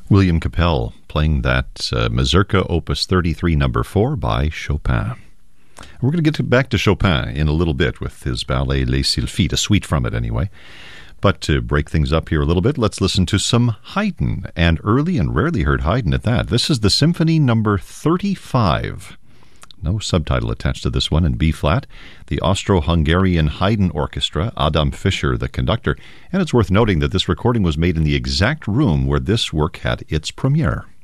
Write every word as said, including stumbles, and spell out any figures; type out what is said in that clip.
William Capell playing that uh, Mazurka Opus thirty-three, number four by Chopin. We're going to get back to Chopin in a little bit with his ballet Les Sylphides, a suite from it anyway. But to break things up here a little bit, let's listen to some Haydn, and early and rarely heard Haydn at that. This is the Symphony number thirty-five. No subtitle attached to this one in B-flat. The Austro-Hungarian Haydn Orchestra, Adam Fischer, the conductor. And it's worth noting that this recording was made in the exact room where this work had its premiere.